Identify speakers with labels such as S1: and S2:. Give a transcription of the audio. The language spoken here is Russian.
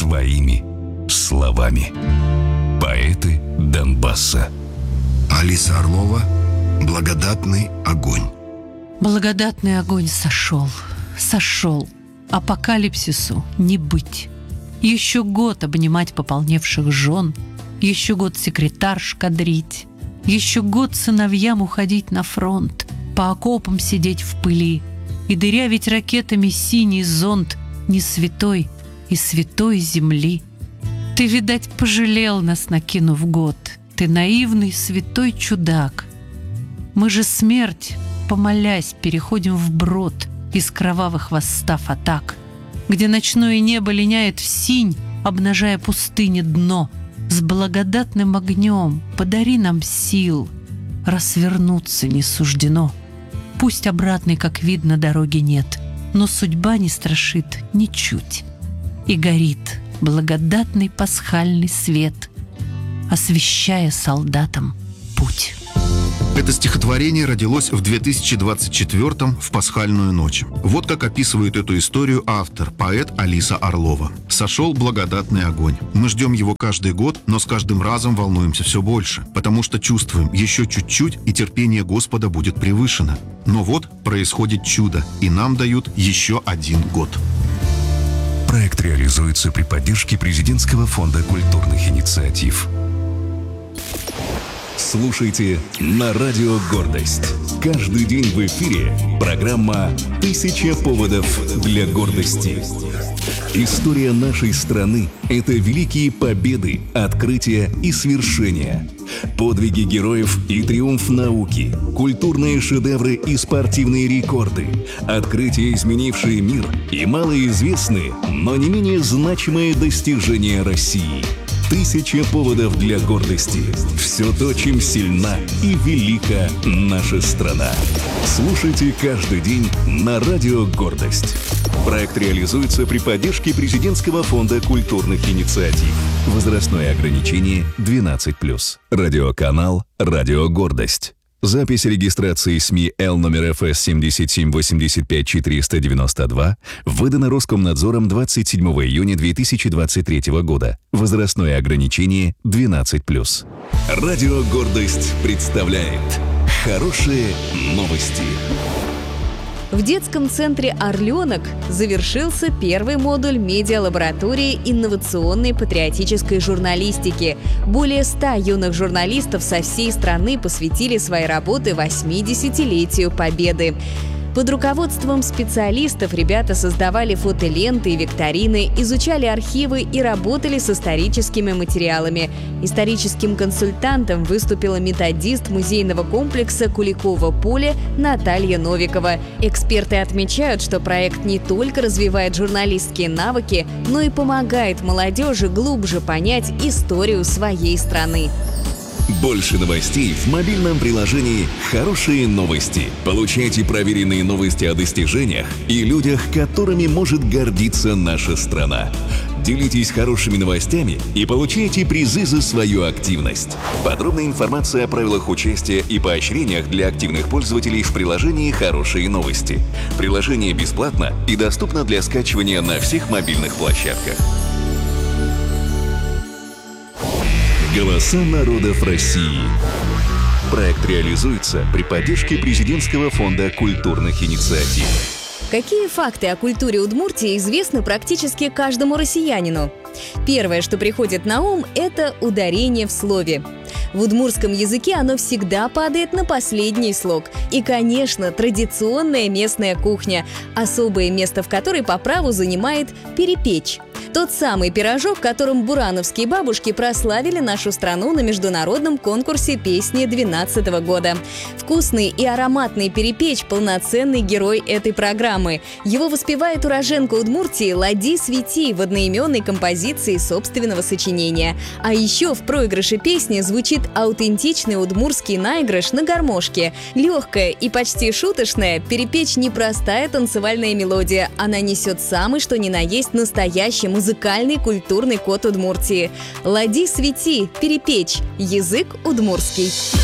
S1: своими словами. Поэты Донбасса.
S2: Алиса Орлова «Благодатный огонь».
S3: Благодатный огонь сошел, апокалипсису не быть. Еще год обнимать пополневших жен, еще год секретарш кадрить, еще год сыновьям уходить на фронт, по окопам сидеть в пыли и дырявить ракетами синий зонт не святой и святой земли. Ты, видать, пожалел нас, накинув год, ты наивный святой чудак. Мы же смерть, помолясь, переходим вброд из кровавых восстав атак, где ночное небо линяет в синь, обнажая пустыне дно. С благодатным огнем подари нам сил, раз вернуться не суждено. Пусть обратной, как видно, дороги нет, но судьба не страшит ничуть. И горит благодатный пасхальный свет, освещая солдатам путь.
S4: Это стихотворение родилось в 2024-м в пасхальную ночь. Вот как описывает эту историю автор, поэт Алиса Орлова. «Сошел благодатный огонь. Мы ждем его каждый год, но с каждым разом волнуемся все больше, потому что чувствуем, еще чуть-чуть, и терпение Господа будет превышено. Но вот происходит чудо, и нам дают еще 1 год».
S1: Проект реализуется при поддержке Президентского фонда культурных инициатив. Слушайте на радио «Гордость». Каждый день в эфире программа «1000 поводов для гордости». История нашей страны – это великие победы, открытия и свершения. Подвиги героев и триумф науки, культурные шедевры и спортивные рекорды, открытия, изменившие мир, и малоизвестные, но не менее значимые достижения России. 1000 поводов для гордости. Все то, чем сильна и велика наша страна. Слушайте каждый день на радио «Гордость». Проект реализуется при поддержке Президентского фонда культурных инициатив. Возрастное ограничение 12+. Радиоканал «Радио Гордость». Запись регистрации СМИ Л номер ФС 7785492 выдана Роскомнадзором 27 июня 2023 года. Возрастное ограничение 12+. Радио «Гордость» представляет хорошие новости.
S5: В детском центре «Орленок» завершился первый модуль медиалаборатории инновационной патриотической журналистики. Более 100 юных журналистов со всей страны посвятили свои работы 80-летию Победы. Под руководством специалистов ребята создавали фотоленты и викторины, изучали архивы и работали с историческими материалами. Историческим консультантом выступила методист музейного комплекса Куликово поле Наталья Новикова. Эксперты отмечают, что проект не только развивает журналистские навыки, но и помогает молодежи глубже понять историю своей страны.
S1: Больше новостей в мобильном приложении «Хорошие новости». Получайте проверенные новости о достижениях и людях, которыми может гордиться наша страна. Делитесь хорошими новостями и получайте призы за свою активность. Подробная информация о правилах участия и поощрениях для активных пользователей в приложении «Хорошие новости». Приложение бесплатно и доступно для скачивания на всех мобильных площадках. Голоса народов России. Проект реализуется при поддержке Президентского фонда культурных инициатив.
S5: Какие факты о культуре Удмуртии известны практически каждому россиянину? Первое, что приходит на ум, это ударение в слове. В удмуртском языке оно всегда падает на последний слог. И, конечно, традиционная местная кухня, особое место в которой по праву занимает перепечь. Тот самый пирожок, которым бурановские бабушки прославили нашу страну на международном конкурсе песни 2012 года. Вкусный и ароматный перепечь – полноценный герой этой программы. Его воспевает уроженка Удмуртии Лади Свети в одноименной композиции собственного сочинения. А еще в проигрыше песни звучит аутентичный удмуртский наигрыш на гармошке. Легкая и почти шуточная, перепечь – непростая танцевальная мелодия. Она несет самый что ни на есть настоящий музыкальный культурный код Удмуртии. Лади Свети, перепечь, язык удмуртский.